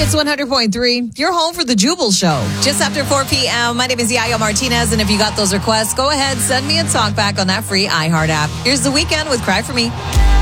Hits 100.3, you're home for the Jubal Show. Just after 4 p.m., my name is Yayo Martinez, and if you got those requests, go ahead, send me a talk back on that free iHeart app. Here's The Weeknd with Cry For Me.